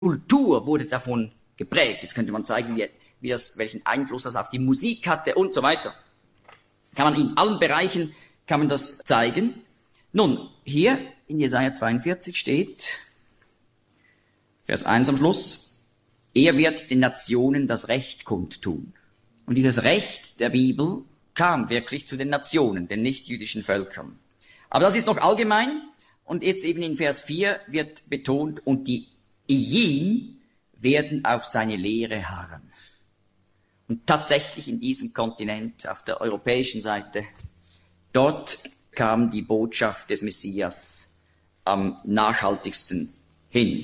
Kultur wurde davon geprägt. Jetzt könnte man zeigen, welchen Einfluss das auf die Musik hatte und so weiter. Kann man in allen Bereichen, kann man das zeigen. Nun, hier in Jesaja 42 steht, Vers 1 am Schluss, er wird den Nationen das Recht kundtun. Und dieses Recht der Bibel kam wirklich zu den Nationen, den nichtjüdischen Völkern. Aber das ist noch allgemein. Und jetzt eben in Vers 4 wird betont, und die Iyim werden auf seine Lehre harren. Und tatsächlich in diesem Kontinent, auf der europäischen Seite, dort kam die Botschaft des Messias am nachhaltigsten hin.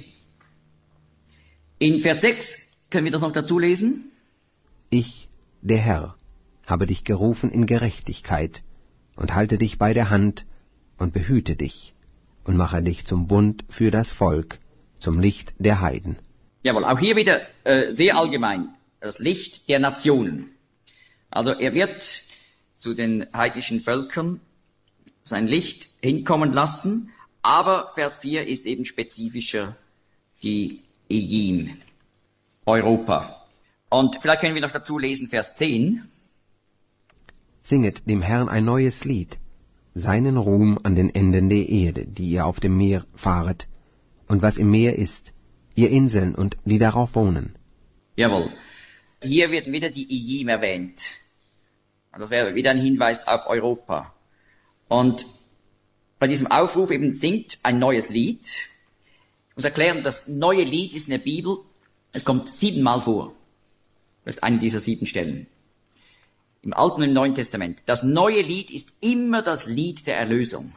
In Vers 6 können wir das noch dazu lesen. Ich, der Herr, habe dich gerufen in Gerechtigkeit und halte dich bei der Hand und behüte dich und mache dich zum Bund für das Volk, zum Licht der Heiden. Jawohl, auch hier wieder sehr allgemein, das Licht der Nationen. Also er wird zu den heidnischen Völkern sein Licht hinkommen lassen, aber Vers 4 ist eben spezifischer, die Iyim, Europa. Und vielleicht können wir noch dazu lesen, Vers 10. Singet dem Herrn ein neues Lied, seinen Ruhm an den Enden der Erde, die ihr auf dem Meer fahret, und was im Meer ist, ihr Inseln und die darauf wohnen. Jawohl. Hier wird wieder die Iyim erwähnt. Das wäre wieder ein Hinweis auf Europa. Und bei diesem Aufruf eben singt ein neues Lied. Ich muss erklären, das neue Lied ist in der Bibel, es kommt 7-mal vor. Das ist eine dieser 7 Stellen. Im Alten und im Neuen Testament. Das neue Lied ist immer das Lied der Erlösung.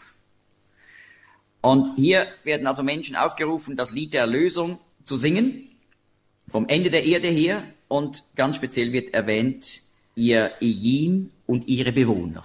Und hier werden also Menschen aufgerufen, das Lied der Erlösung zu singen, vom Ende der Erde her, und ganz speziell wird erwähnt, ihr Iyim und ihre Bewohner.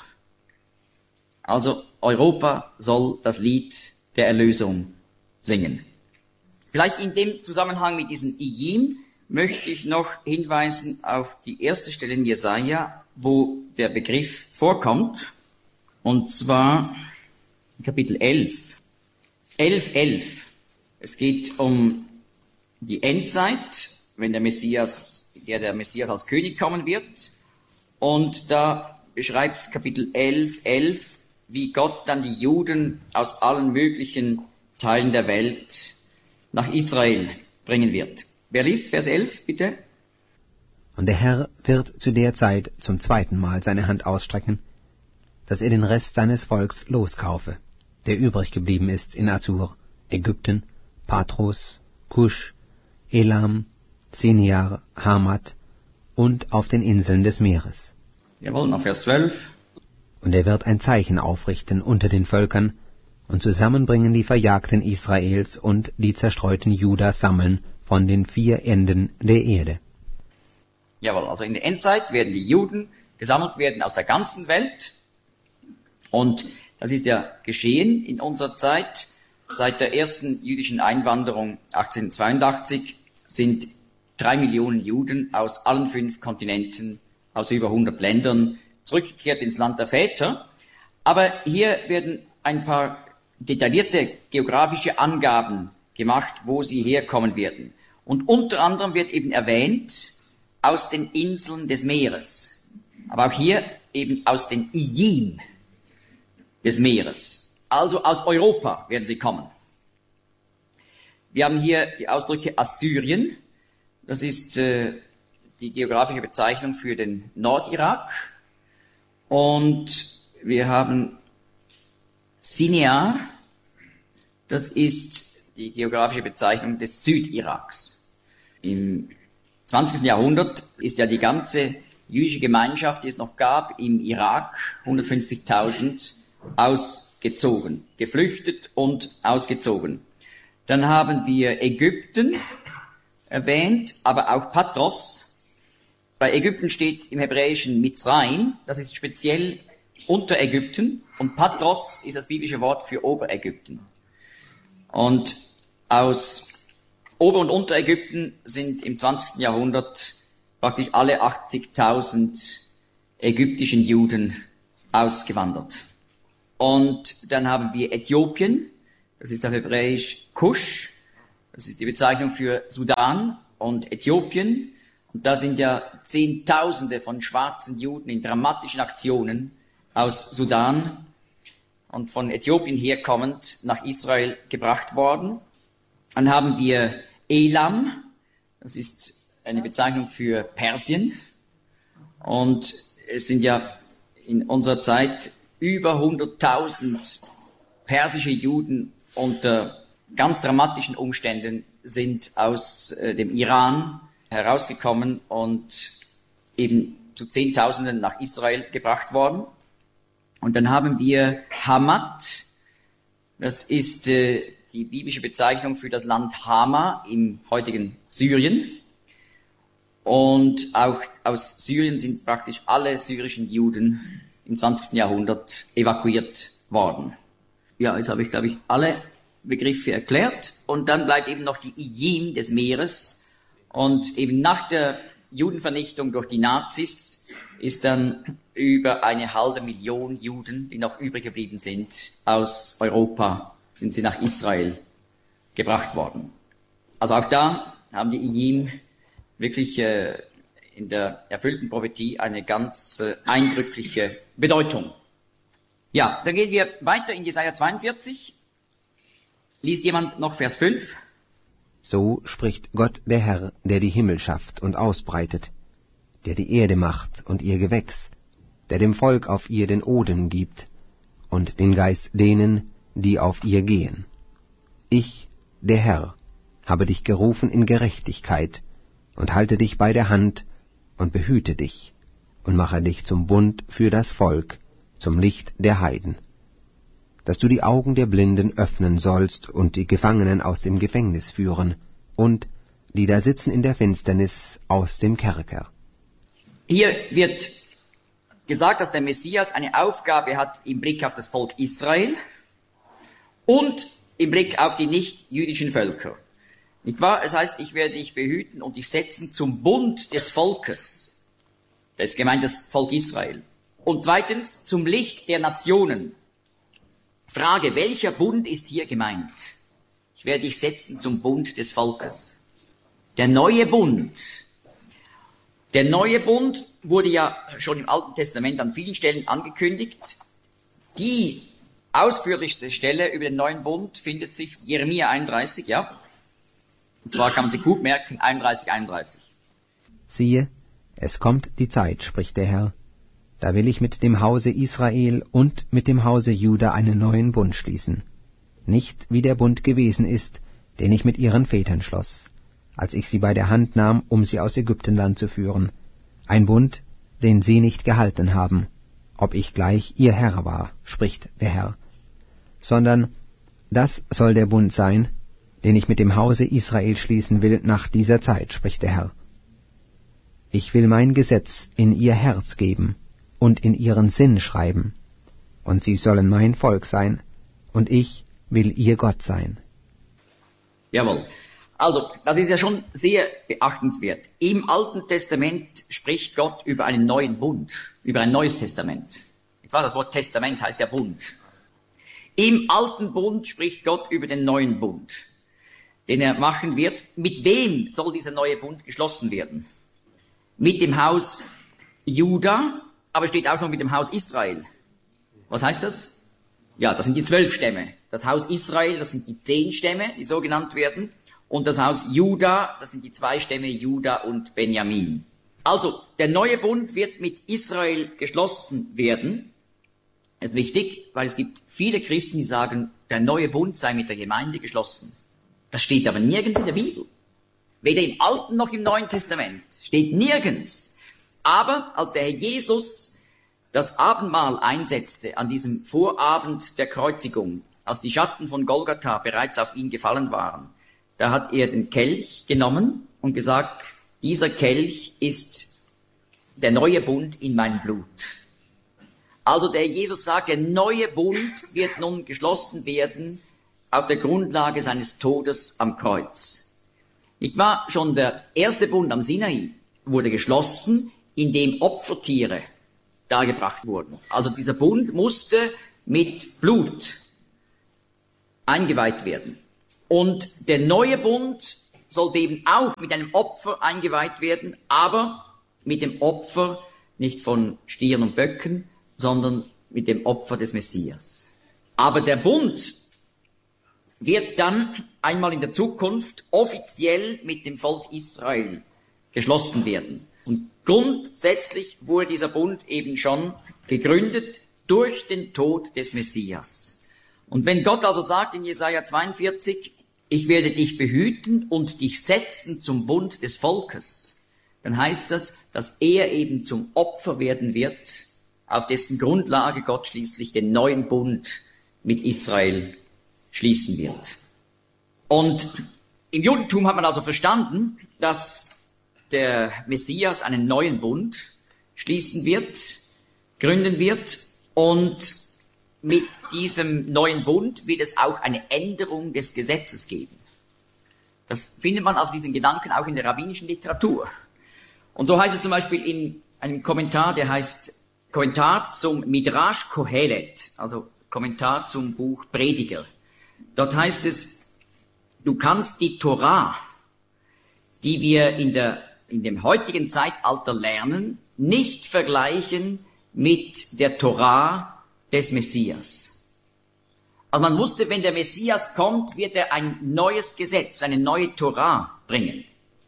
Also Europa soll das Lied der Erlösung singen. Vielleicht in dem Zusammenhang mit diesen Iyim möchte ich noch hinweisen auf die erste Stelle in Jesaja, wo der Begriff vorkommt, und zwar Kapitel 11. 11,11. Es geht um die Endzeit, wenn der Messias als König kommen wird. Und da beschreibt Kapitel 11,11, wie Gott dann die Juden aus allen möglichen Teilen der Welt nach Israel bringen wird. Wer liest Vers 11, bitte? Und der Herr wird zu der Zeit zum 2. Mal seine Hand ausstrecken, dass er den Rest seines Volks loskaufe, der übrig geblieben ist in Assur, Ägypten, Patros, Kusch, Elam, Siniar, Hamat und auf den Inseln des Meeres. Jawohl, noch Vers 12. Und er wird ein Zeichen aufrichten unter den Völkern und zusammenbringen die Verjagten Israels und die zerstreuten Judas sammeln von den 4 Enden der Erde. Jawohl, also in der Endzeit werden die Juden gesammelt werden aus der ganzen Welt. Und das ist ja geschehen in unserer Zeit. Seit der ersten jüdischen Einwanderung 1882 sind 3 Millionen Juden aus allen 5 Kontinenten, aus über 100 Ländern, zurückgekehrt ins Land der Väter. Aber hier werden ein paar detaillierte geografische Angaben gemacht, wo sie herkommen werden. Und unter anderem wird eben erwähnt, aus den Inseln des Meeres. Aber auch hier eben aus den Iyim des Meeres. Also aus Europa werden sie kommen. Wir haben hier die Ausdrücke Assyrien. Das ist die geografische Bezeichnung für den Nordirak. Und wir haben Siniar. Das ist die geografische Bezeichnung des Südiraks. Im 20. Jahrhundert ist ja die ganze jüdische Gemeinschaft, die es noch gab, im Irak, 150.000, ausgezogen, geflüchtet und ausgezogen. Dann haben wir Ägypten erwähnt, aber auch Patros. Bei Ägypten steht im Hebräischen Mitzrayim, das ist speziell Unterägypten, und Patros ist das biblische Wort für Oberägypten. Und aus Ober- und Unterägypten sind im 20. Jahrhundert praktisch alle 80.000 ägyptischen Juden ausgewandert. Und dann haben wir Äthiopien, das ist auf Hebräisch Kusch, Das ist die Bezeichnung für Sudan und Äthiopien. Und da sind ja Zehntausende von schwarzen Juden in dramatischen Aktionen aus Sudan und von Äthiopien herkommend nach Israel gebracht worden. Dann haben wir Elam, das ist eine Bezeichnung für Persien. Und es sind ja in unserer Zeit über 100.000 persische Juden unter ganz dramatischen Umständen sind aus dem Iran herausgekommen und eben zu Zehntausenden nach Israel gebracht worden. Und dann haben wir Hamat, das ist die biblische Bezeichnung für das Land Hama im heutigen Syrien. Und auch aus Syrien sind praktisch alle syrischen Juden im 20. Jahrhundert evakuiert worden. Ja, jetzt habe ich, glaube ich, alle Begriffe erklärt. Und dann bleibt eben noch die Ijim des Meeres. Und eben nach der Judenvernichtung durch die Nazis ist dann über 500.000 Juden, die noch übrig geblieben sind, aus Europa, sind sie nach Israel gebracht worden. Also auch da haben die Ijim wirklich in der erfüllten Prophetie eine ganz eindrückliche Bedeutung. Ja, dann gehen wir weiter in Jesaja 42. Liest jemand noch Vers 5? So spricht Gott der Herr, der die Himmel schafft und ausbreitet, der die Erde macht und ihr Gewächs, der dem Volk auf ihr den Odem gibt und den Geist denen, die auf ihr gehen. Ich, der Herr, habe dich gerufen in Gerechtigkeit und halte dich bei der Hand und behüte dich und mache dich zum Bund für das Volk, zum Licht der Heiden, dass du die Augen der Blinden öffnen sollst und die Gefangenen aus dem Gefängnis führen und die da sitzen in der Finsternis aus dem Kerker. Hier wird gesagt, dass der Messias eine Aufgabe hat im Blick auf das Volk Israel und im Blick auf die nicht-jüdischen Völker. Nicht wahr? Es heißt, ich werde dich behüten und dich setzen zum Bund des Volkes. Das ist gemeint das Volk Israel. Und zweitens zum Licht der Nationen. Frage, welcher Bund ist hier gemeint? Ich werde dich setzen zum Bund des Volkes. Der neue Bund. Der neue Bund wurde ja schon im Alten Testament an vielen Stellen angekündigt. Die ausführlichste Stelle über den neuen Bund findet sich Jeremia 31, ja. Und zwar kann man sich gut merken, 31. Siehe, es kommt die Zeit, spricht der Herr, da will ich mit dem Hause Israel und mit dem Hause Juda einen neuen Bund schließen. Nicht wie der Bund gewesen ist, den ich mit ihren Vätern schloss, als ich sie bei der Hand nahm, um sie aus Ägyptenland zu führen. Ein Bund, den sie nicht gehalten haben, ob ich gleich ihr Herr war, spricht der Herr. Sondern das soll der Bund sein, den ich mit dem Hause Israel schließen will nach dieser Zeit, spricht der Herr. Ich will mein Gesetz in ihr Herz geben und in ihren Sinn schreiben, und sie sollen mein Volk sein, und ich will ihr Gott sein. Jawohl. Also, das ist ja schon sehr beachtenswert. Im Alten Testament spricht Gott über einen neuen Bund, über ein neues Testament. Das Wort Testament heißt ja Bund. Im Alten Bund spricht Gott über den neuen Bund, den er machen wird. Mit wem soll dieser neue Bund geschlossen werden? Mit dem Haus Juda, aber steht auch noch mit dem Haus Israel. Was heißt das? Ja, das sind die 12 Stämme. Das Haus Israel, das sind die 10 Stämme, die so genannt werden. Und das Haus Juda, das sind die 2 Stämme Juda und Benjamin. Also, der neue Bund wird mit Israel geschlossen werden. Das ist wichtig, weil es gibt viele Christen, die sagen, der neue Bund sei mit der Gemeinde geschlossen. Das steht aber nirgends in der Bibel. Weder im Alten noch im Neuen Testament. Steht nirgends. Aber als der Herr Jesus das Abendmahl einsetzte an diesem Vorabend der Kreuzigung, als die Schatten von Golgatha bereits auf ihn gefallen waren, da hat er den Kelch genommen und gesagt, dieser Kelch ist der neue Bund in meinem Blut. Also der Jesus sagt, der neue Bund wird nun geschlossen werden auf der Grundlage seines Todes am Kreuz. Nicht wahr? Schon der erste Bund am Sinai wurde geschlossen, indem Opfertiere dargebracht wurden. Also dieser Bund musste mit Blut eingeweiht werden. Und der neue Bund sollte eben auch mit einem Opfer eingeweiht werden, aber mit dem Opfer nicht von Stieren und Böcken, sondern mit dem Opfer des Messias. Aber der Bund wird dann einmal in der Zukunft offiziell mit dem Volk Israel geschlossen werden. Und grundsätzlich wurde dieser Bund eben schon gegründet durch den Tod des Messias. Und wenn Gott also sagt in Jesaja 42, ich werde dich behüten und dich setzen zum Bund des Volkes, dann heißt das, dass er eben zum Opfer werden wird, auf dessen Grundlage Gott schließlich den neuen Bund mit Israel schließen wird. Und im Judentum hat man also verstanden, dass der Messias einen neuen Bund schließen wird, gründen wird, und mit diesem neuen Bund wird es auch eine Änderung des Gesetzes geben. Das findet man also diesen Gedanken auch in der rabbinischen Literatur. Und so heißt es zum Beispiel in einem Kommentar, der heißt Kommentar zum Midrash Kohelet, also Kommentar zum Buch Prediger. Dort heißt es, du kannst die Torah, die wir in dem heutigen Zeitalter lernen, nicht vergleichen mit der Torah des Messias. Also man wusste, wenn der Messias kommt, wird er ein neues Gesetz, eine neue Torah bringen.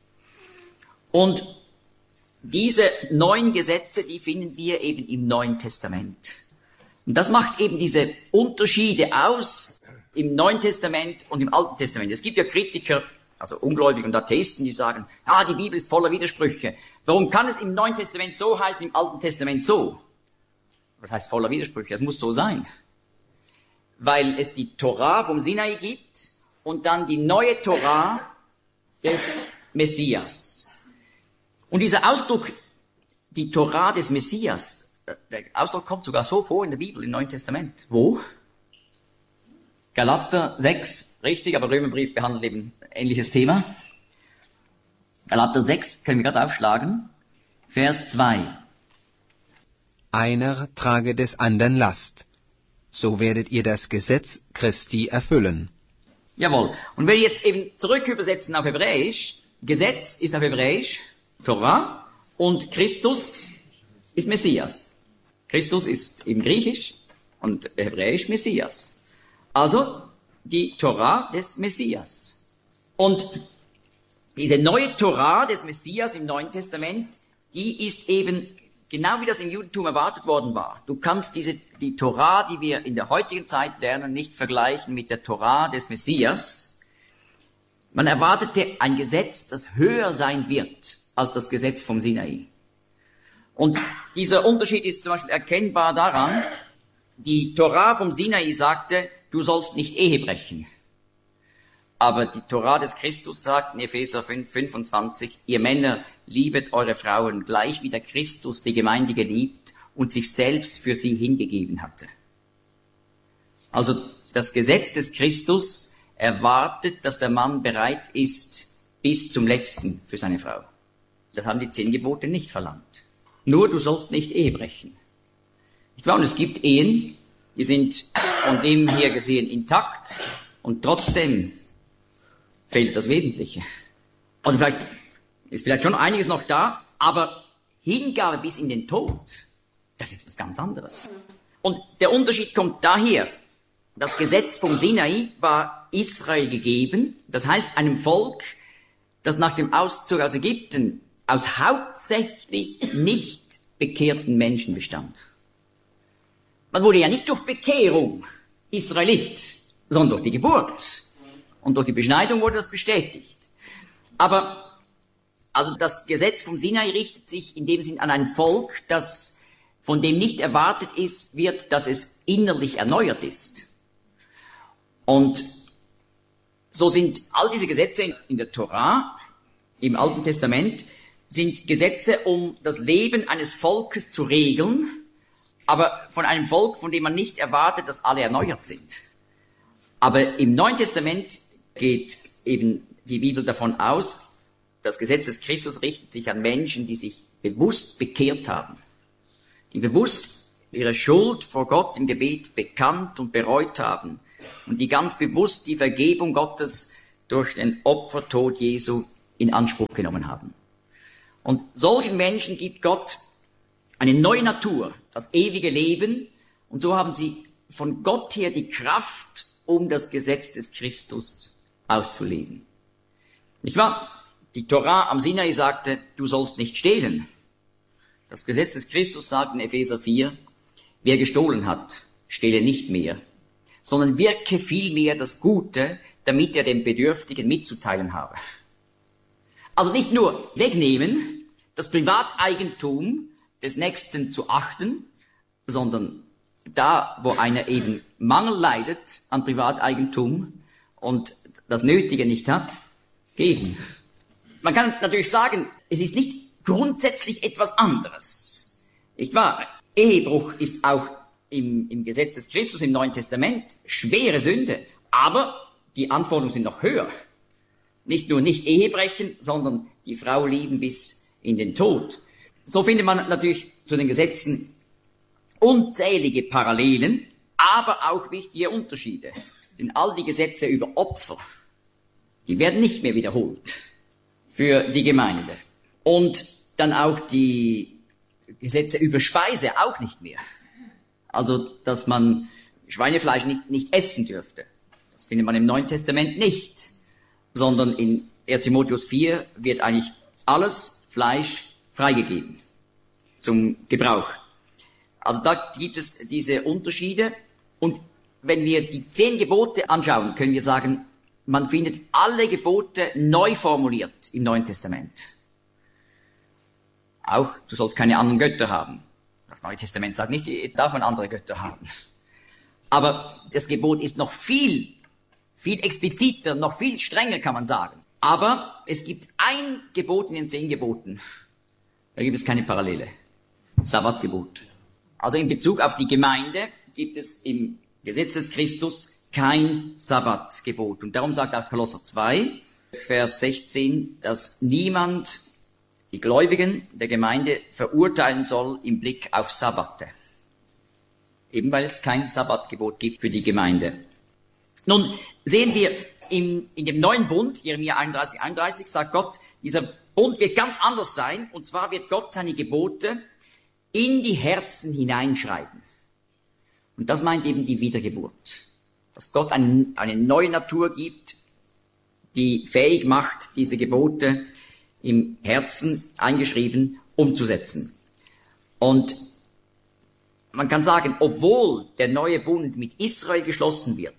Und diese neuen Gesetze, die finden wir eben im Neuen Testament. Und das macht eben diese Unterschiede aus im Neuen Testament und im Alten Testament. Es gibt ja Kritiker, also Ungläubige und Atheisten, die sagen, die Bibel ist voller Widersprüche. Warum kann es im Neuen Testament so heißen, im Alten Testament so? Was heißt voller Widersprüche? Es muss so sein. Weil es die Torah vom Sinai gibt und dann die neue Torah des Messias. Und dieser Ausdruck, die Torah des Messias, der Ausdruck kommt sogar so vor in der Bibel, im Neuen Testament. Wo? Galater 6, richtig, aber Römerbrief behandelt eben ein ähnliches Thema. Galater 6, können wir gerade aufschlagen, Vers 2. Einer trage des andern Last, so werdet ihr das Gesetz Christi erfüllen. Jawohl. Und wenn wir jetzt eben zurück übersetzen auf Hebräisch, Gesetz ist auf Hebräisch Torah und Christus ist Messias. Christus ist eben Griechisch und Hebräisch Messias. Also die Torah des Messias. Und diese neue Torah des Messias im Neuen Testament, die ist eben genau wie das im Judentum erwartet worden war. Du kannst die Torah, die wir in der heutigen Zeit lernen, nicht vergleichen mit der Torah des Messias. Man erwartete ein Gesetz, das höher sein wird als das Gesetz vom Sinai. Und dieser Unterschied ist zum Beispiel erkennbar daran, die Torah vom Sinai sagte, du sollst nicht Ehe brechen. Aber die Torah des Christus sagt in Epheser 5, 25, ihr Männer, liebet eure Frauen, gleich wie der Christus die Gemeinde geliebt und sich selbst für sie hingegeben hatte. Also das Gesetz des Christus erwartet, dass der Mann bereit ist bis zum Letzten für seine Frau. Das haben die 10 Gebote nicht verlangt. Nur du sollst nicht Ehe brechen. Nicht wahr? Und es gibt Ehen, die sind von dem her gesehen intakt und trotzdem fehlt das Wesentliche. Und ist vielleicht schon einiges noch da, aber Hingabe bis in den Tod, das ist etwas ganz anderes. Und der Unterschied kommt daher, das Gesetz vom Sinai war Israel gegeben, das heißt einem Volk, das nach dem Auszug aus Ägypten aus hauptsächlich nicht bekehrten Menschen bestand. Man wurde ja nicht durch Bekehrung Israelit, sondern durch die Geburt. Und durch die Beschneidung wurde das bestätigt. Aber also das Gesetz vom Sinai richtet sich in dem Sinn an ein Volk, das von dem nicht erwartet wird, dass es innerlich erneuert ist. Und so sind all diese Gesetze in der Torah, im Alten Testament, sind Gesetze, um das Leben eines Volkes zu regeln, aber von einem Volk, von dem man nicht erwartet, dass alle erneuert sind. Aber im Neuen Testament geht eben die Bibel davon aus, das Gesetz des Christus richtet sich an Menschen, die sich bewusst bekehrt haben, die bewusst ihre Schuld vor Gott im Gebet bekannt und bereut haben und die ganz bewusst die Vergebung Gottes durch den Opfertod Jesu in Anspruch genommen haben. Und solchen Menschen gibt Gott eine neue Natur, das ewige Leben, und so haben sie von Gott her die Kraft, um das Gesetz des Christus auszuleben. Nicht wahr? Die Torah am Sinai sagte, du sollst nicht stehlen. Das Gesetz des Christus sagt in Epheser 4, wer gestohlen hat, stehle nicht mehr, sondern wirke vielmehr das Gute, damit er dem Bedürftigen mitzuteilen habe. Also nicht nur wegnehmen, das Privateigentum des Nächsten zu achten, sondern da, wo einer eben Mangel leidet an Privateigentum und das Nötige nicht hat, geben. Man kann natürlich sagen, es ist nicht grundsätzlich etwas anderes. Nicht wahr? Ehebruch ist auch im Gesetz des Christus, im Neuen Testament, schwere Sünde. Aber die Anforderungen sind noch höher. Nicht nur nicht Ehebrechen, sondern die Frau lieben bis in den Tod. So findet man natürlich zu den Gesetzen unzählige Parallelen, aber auch wichtige Unterschiede. Denn all die Gesetze über Opfer, die werden nicht mehr wiederholt für die Gemeinde. Und dann auch die Gesetze über Speise auch nicht mehr. Also, dass man Schweinefleisch nicht essen dürfte. Das findet man im Neuen Testament nicht. Sondern in 1 Timotheus 4 wird eigentlich alles Fleisch freigegeben zum Gebrauch. Also da gibt es diese Unterschiede. Und wenn wir die 10 Gebote anschauen, können wir sagen, man findet alle Gebote neu formuliert im Neuen Testament. Auch, du sollst keine anderen Götter haben. Das Neue Testament sagt nicht, darf man andere Götter haben. Aber das Gebot ist noch viel expliziter, noch viel strenger, kann man sagen. Aber es gibt ein Gebot in den 10 Geboten. Da gibt es keine Parallele. Sabbatgebot. Also in Bezug auf die Gemeinde gibt es im Gesetz des Christus kein Sabbatgebot. Und darum sagt auch Kolosser 2, Vers 16, dass niemand die Gläubigen der Gemeinde verurteilen soll im Blick auf Sabbate. Eben weil es kein Sabbatgebot gibt für die Gemeinde. Nun sehen wir in dem neuen Bund, Jeremia 31 sagt Gott, dieser Bund wird ganz anders sein, und zwar wird Gott seine Gebote in die Herzen hineinschreiben. Und das meint eben die Wiedergeburt. Dass Gott eine neue Natur gibt, die fähig macht, diese Gebote im Herzen eingeschrieben umzusetzen. Und man kann sagen, obwohl der neue Bund mit Israel geschlossen wird,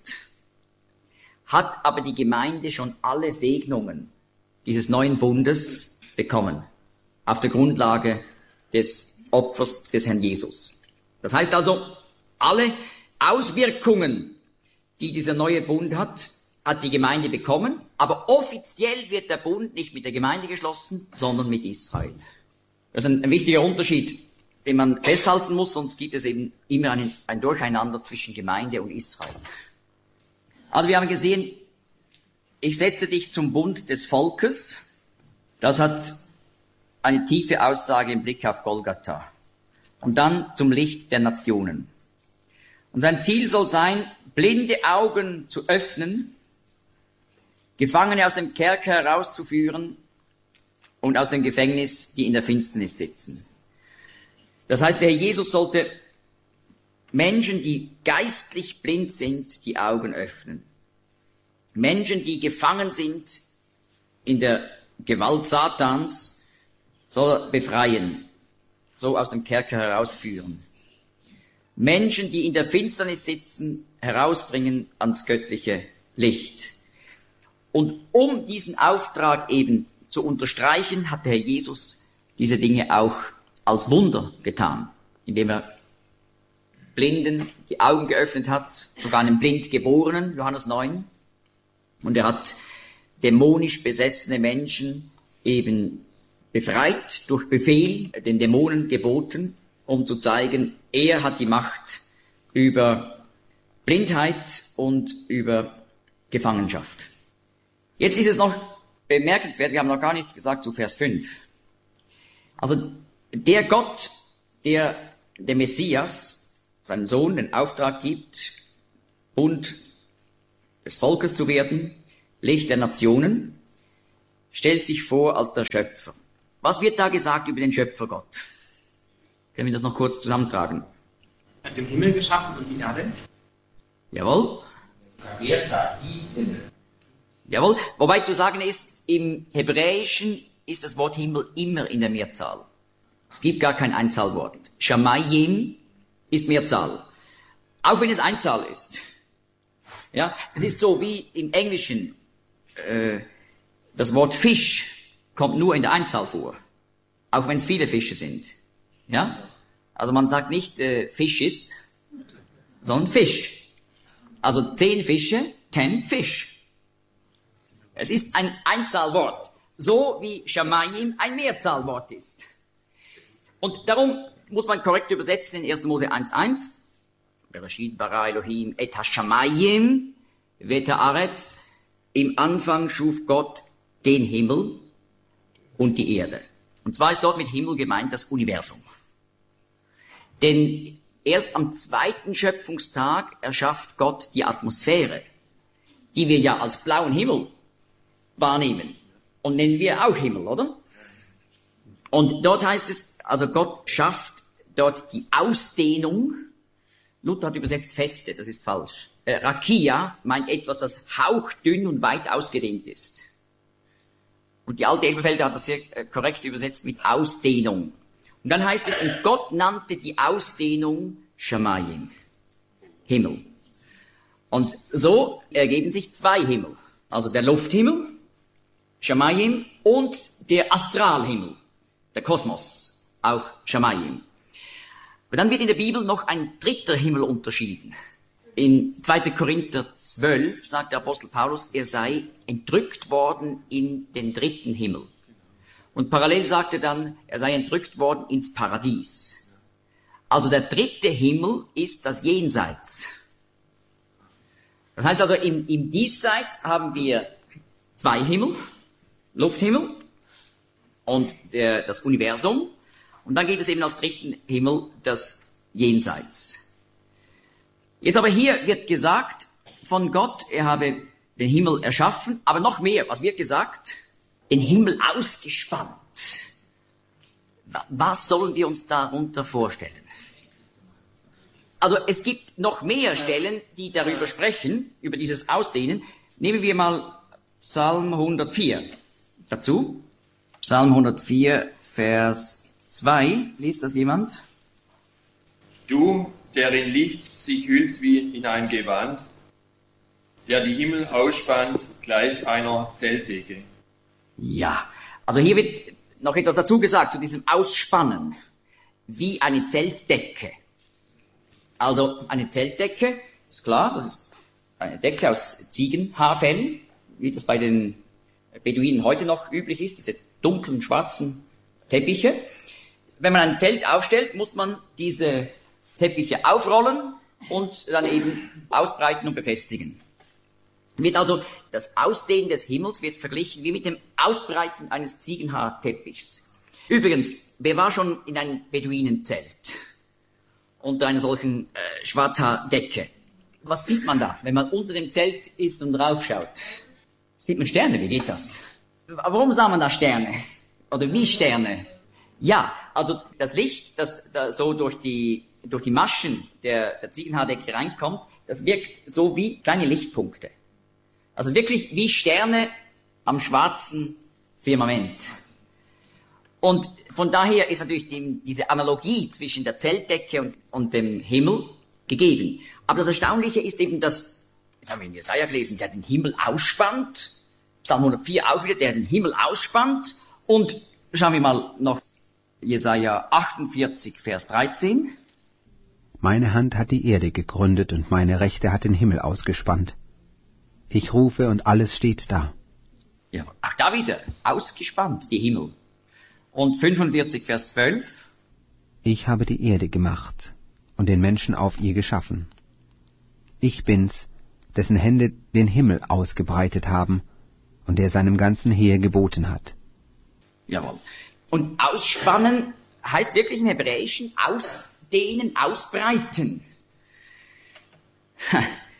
hat aber die Gemeinde schon alle Segnungen dieses neuen Bundes bekommen, auf der Grundlage des Opfers des Herrn Jesus. Das heißt also, alle Auswirkungen, die dieser neue Bund hat die Gemeinde bekommen, aber offiziell wird der Bund nicht mit der Gemeinde geschlossen, sondern mit Israel. Das ist ein wichtiger Unterschied, den man festhalten muss, sonst gibt es eben immer ein Durcheinander zwischen Gemeinde und Israel. Also wir haben gesehen, ich setze dich zum Bund des Volkes. Das hat eine tiefe Aussage im Blick auf Golgatha. Und dann zum Licht der Nationen. Und sein Ziel soll sein, blinde Augen zu öffnen, Gefangene aus dem Kerker herauszuführen und aus dem Gefängnis, die in der Finsternis sitzen. Das heißt, der Herr Jesus sollte Menschen, die geistlich blind sind, die Augen öffnen. Menschen, die gefangen sind in der Gewalt Satans, soll er befreien, so aus dem Kerker herausführen. Menschen, die in der Finsternis sitzen, herausbringen ans göttliche Licht. Und um diesen Auftrag eben zu unterstreichen, hat der Herr Jesus diese Dinge auch als Wunder getan, indem er Blinden die Augen geöffnet hat, sogar einen Blindgeborenen, Johannes 9. Und er hat dämonisch besessene Menschen eben befreit, durch Befehl den Dämonen geboten, um zu zeigen, er hat die Macht über Blindheit und über Gefangenschaft. Jetzt ist es noch bemerkenswert, wir haben noch gar nichts gesagt zu Vers 5. Also der Gott, der dem Messias, seinem Sohn, den Auftrag gibt, Bund des Volkes zu werden, Licht der Nationen, stellt sich vor als der Schöpfer. Was wird da gesagt über den Schöpfer Gott? Können wir das noch kurz zusammentragen? Er hat den Himmel geschaffen und die Erde. Jawohl. Jawohl. Wobei zu sagen ist, im Hebräischen ist das Wort Himmel immer in der Mehrzahl. Es gibt gar kein Einzahlwort. Shamayim ist Mehrzahl. Auch wenn es Einzahl ist. Ja, es ist so wie im Englischen, das Wort Fisch kommt nur in der Einzahl vor. Auch wenn es viele Fische sind. Ja? Also man sagt nicht Fishes, sondern Fisch. Also 10 Fische, 10 Fish. Es ist ein Einzahlwort. So wie Shamayim ein Mehrzahlwort ist. Und darum muss man korrekt übersetzen in 1. Mose 1,1. Bereshit bara Elohim et ha-shamayim vet haaretz. Im Anfang schuf Gott den Himmel und die Erde. Und zwar ist dort mit Himmel gemeint das Universum. Denn erst am 2. Schöpfungstag erschafft Gott die Atmosphäre, die wir ja als blauen Himmel wahrnehmen. Und nennen wir auch Himmel, oder? Und dort heißt es, also Gott schafft dort die Ausdehnung. Luther hat übersetzt Feste, das ist falsch. Rakia meint etwas, das hauchdünn und weit ausgedehnt ist. Und die alte Elberfelder hat das sehr korrekt übersetzt mit Ausdehnung. Und dann heißt es, und Gott nannte die Ausdehnung Shamayim, Himmel. Und so ergeben sich 2 Himmel. Also der Lufthimmel, Shamayim, und der Astralhimmel, der Kosmos, auch Shamayim. Aber dann wird in der Bibel noch ein 3. Himmel unterschieden. In 2. Korinther 12 sagt der Apostel Paulus, er sei entrückt worden in den 3. Himmel. Und parallel sagt er dann, er sei entrückt worden ins Paradies. Also der 3. Himmel ist das Jenseits. Das heißt also, im Diesseits haben wir 2 Himmel, Lufthimmel und das Universum. Und dann gibt es eben als 3. Himmel das Jenseits. Jetzt aber hier wird gesagt von Gott, er habe den Himmel erschaffen, aber noch mehr, was wird gesagt? Den Himmel ausgespannt. Was sollen wir uns darunter vorstellen? Also es gibt noch mehr Stellen, die darüber sprechen, über dieses Ausdehnen. Nehmen wir mal Psalm 104 dazu. Psalm 104, Vers 2. Liest das jemand? Du, der in Licht sich hüllt wie in ein Gewand, der die Himmel ausspannt gleich einer Zeltdecke. Ja, also hier wird noch etwas dazu gesagt, zu diesem Ausspannen, wie eine Zeltdecke. Also eine Zeltdecke, ist klar, das ist eine Decke aus Ziegenhaarfellen, wie das bei den Beduinen heute noch üblich ist, diese dunklen, schwarzen Teppiche. Wenn man ein Zelt aufstellt, muss man diese Teppiche aufrollen und dann eben ausbreiten und befestigen. Wird also das Ausdehnen des Himmels wird verglichen wie mit dem Ausbreiten eines Ziegenhaarteppichs. Übrigens, wer war schon in einem Beduinenzelt unter einer solchen Schwarzhaardecke? Was sieht man da, wenn man unter dem Zelt ist und raufschaut? Sieht man Sterne? Wie geht das? Warum sah man da Sterne? Oder wie Sterne? Ja, also das Licht, das da so durch die Maschen der Ziegenhaardecke reinkommt, das wirkt so wie kleine Lichtpunkte. Also wirklich wie Sterne am schwarzen Firmament. Und von daher ist natürlich diese Analogie zwischen der Zeltdecke und dem Himmel gegeben. Aber das Erstaunliche ist eben, dass, jetzt haben wir in Jesaja gelesen, der den Himmel ausspannt, Psalm 104 auch wieder, der den Himmel ausspannt, und schauen wir mal noch Jesaja 48, Vers 13. Meine Hand hat die Erde gegründet und meine Rechte hat den Himmel ausgespannt. Ich rufe und alles steht da. Ja, auch da wieder, ausgespannt, die Himmel. Und 45, Vers 12. Ich habe die Erde gemacht und den Menschen auf ihr geschaffen. Ich bin's, dessen Hände den Himmel ausgebreitet haben und der seinem ganzen Heer geboten hat. Jawohl. Und ausspannen heißt wirklich im Hebräischen ausdehnen, ausbreiten.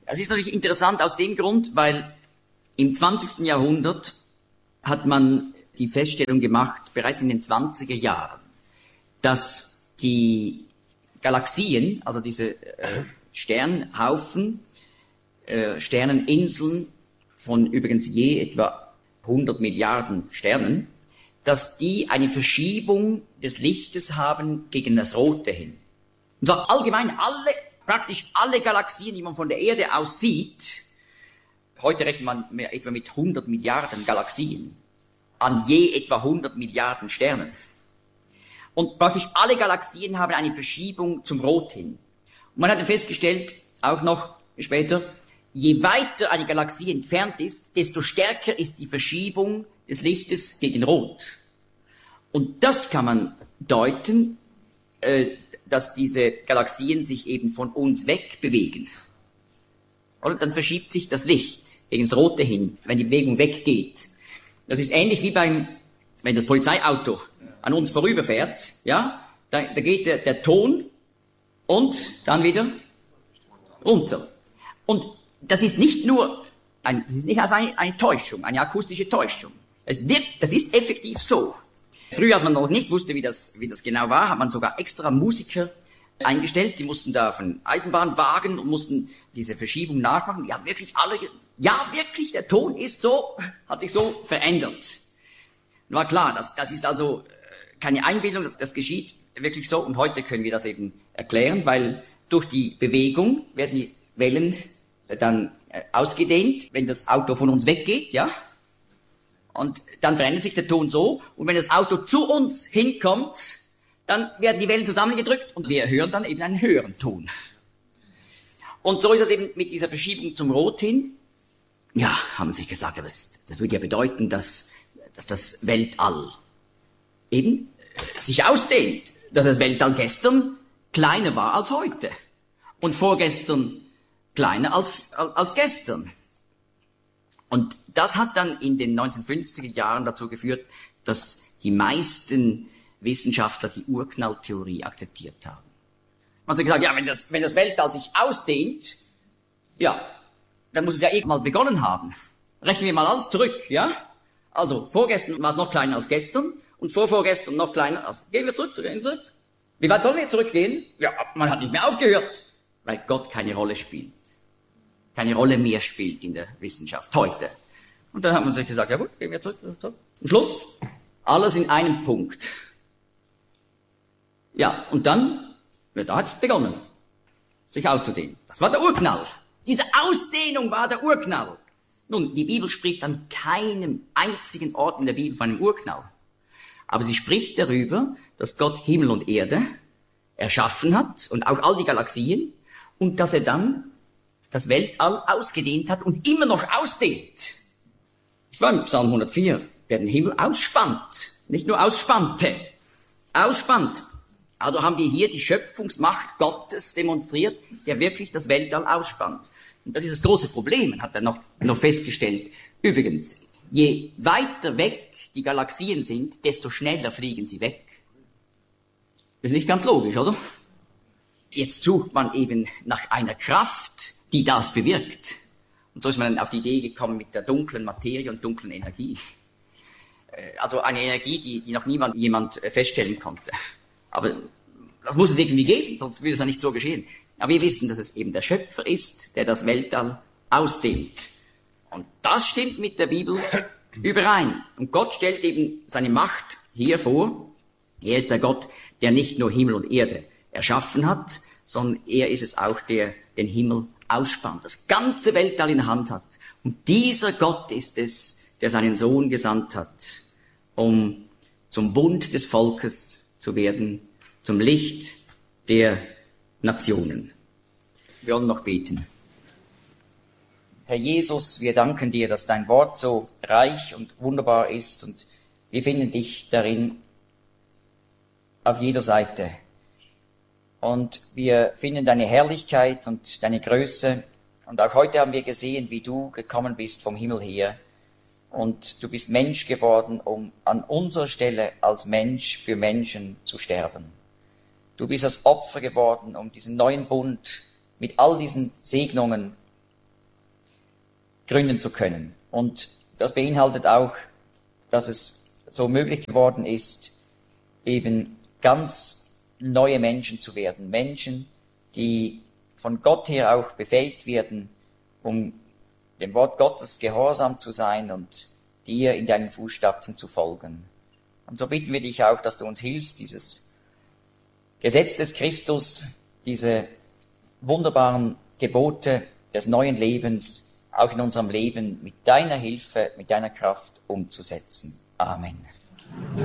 Es ist natürlich interessant aus dem Grund, weil im 20. Jahrhundert hat man die Feststellung gemacht, bereits in den 20er Jahren, dass die Galaxien, also diese Sternhaufen, Sterneninseln von übrigens je etwa 100 Milliarden Sternen, dass die eine Verschiebung des Lichtes haben gegen das Rote hin. Und zwar allgemein praktisch alle Galaxien, die man von der Erde aus sieht, heute rechnet man etwa mit 100 Milliarden Galaxien, an je etwa 100 Milliarden Sternen. Und praktisch alle Galaxien haben eine Verschiebung zum Rot hin. Und man hat dann festgestellt, auch noch später, je weiter eine Galaxie entfernt ist, desto stärker ist die Verschiebung des Lichtes gegen Rot. Und das kann man deuten, dass diese Galaxien sich eben von uns wegbewegen. Oder? Dann verschiebt sich das Licht gegen das Rote hin, wenn die Bewegung weggeht. Das ist ähnlich wie wenn das Polizeiauto an uns vorüberfährt, ja, da geht der Ton und dann wieder runter. Und das ist nicht nur eine Täuschung, eine akustische Täuschung. Das ist effektiv so. Früher, als man noch nicht wusste, wie das genau war, hat man sogar extra Musiker eingestellt, die mussten da von Eisenbahnwagen und mussten diese Verschiebung nachmachen. Die haben wirklich wirklich, der Ton hat sich so verändert. War klar, das ist also keine Einbildung, das geschieht wirklich so und heute können wir das eben erklären, weil durch die Bewegung werden die Wellen dann ausgedehnt, wenn das Auto von uns weggeht, ja. Und dann verändert sich der Ton so und wenn das Auto zu uns hinkommt, dann werden die Wellen zusammengedrückt und wir hören dann eben einen höheren Ton. Und so ist es eben mit dieser Verschiebung zum Rot hin. Ja, haben sich gesagt, aber das würde ja bedeuten, dass das Weltall eben sich ausdehnt, dass das Weltall gestern kleiner war als heute und vorgestern kleiner als gestern. Und das hat dann in den 1950er Jahren dazu geführt, dass die meisten Wissenschaftler die Urknalltheorie akzeptiert haben. Man hat gesagt, ja, wenn das Weltall sich ausdehnt, ja, dann muss es ja irgendwann mal begonnen haben. Rechnen wir mal alles zurück, ja? Also, vorgestern war es noch kleiner als gestern und vorvorgestern noch kleiner als... Gehen wir zurück. Wie weit sollen wir zurückgehen? Ja, man hat nicht mehr aufgehört, weil Gott keine Rolle spielt. Keine Rolle mehr spielt in der Wissenschaft heute. Und dann hat man sich gesagt, ja gut, gehen wir zurück. Am Schluss, alles in einem Punkt. Ja, und dann, da hat es begonnen, sich auszudehnen. Das war der Urknall. Diese Ausdehnung war der Urknall. Nun, die Bibel spricht an keinem einzigen Ort in der Bibel von einem Urknall. Aber sie spricht darüber, dass Gott Himmel und Erde erschaffen hat und auch all die Galaxien und dass er dann das Weltall ausgedehnt hat und immer noch ausdehnt. Ich war im Psalm 104, der den Himmel ausspannt, nicht nur ausspannte, ausspannt. Also haben wir hier die Schöpfungsmacht Gottes demonstriert, der wirklich das Weltall ausspannt. Und das ist das große Problem, man hat dann noch festgestellt. Übrigens, je weiter weg die Galaxien sind, desto schneller fliegen sie weg. Das ist nicht ganz logisch, oder? Jetzt sucht man eben nach einer Kraft, die das bewirkt. Und so ist man dann auf die Idee gekommen mit der dunklen Materie und dunklen Energie. Also eine Energie, die noch jemand feststellen konnte. Aber das muss es irgendwie geben, sonst würde es ja nicht so geschehen. Aber wir wissen, dass es eben der Schöpfer ist, der das Weltall ausdehnt. Und das stimmt mit der Bibel überein. Und Gott stellt eben seine Macht hier vor. Er ist der Gott, der nicht nur Himmel und Erde erschaffen hat, sondern er ist es auch, der den Himmel ausspannt, das ganze Weltall in der Hand hat. Und dieser Gott ist es, der seinen Sohn gesandt hat, um zum Bund des Volkes zu werden, zum Licht der Nationen. Wir wollen noch beten. Herr Jesus, wir danken dir, dass dein Wort so reich und wunderbar ist und wir finden dich darin auf jeder Seite. Und wir finden deine Herrlichkeit und deine Größe. Und auch heute haben wir gesehen, wie du gekommen bist vom Himmel her. Und du bist Mensch geworden, um an unserer Stelle als Mensch für Menschen zu sterben. Du bist als Opfer geworden, um diesen neuen Bund mit all diesen Segnungen gründen zu können. Und das beinhaltet auch, dass es so möglich geworden ist, eben ganz neue Menschen zu werden. Menschen, die von Gott her auch befähigt werden, um dem Wort Gottes gehorsam zu sein und dir in deinen Fußstapfen zu folgen. Und so bitten wir dich auch, dass du uns hilfst, dieses Gesetz des Christus, diese wunderbaren Gebote des neuen Lebens auch in unserem Leben mit deiner Hilfe, mit deiner Kraft umzusetzen. Amen.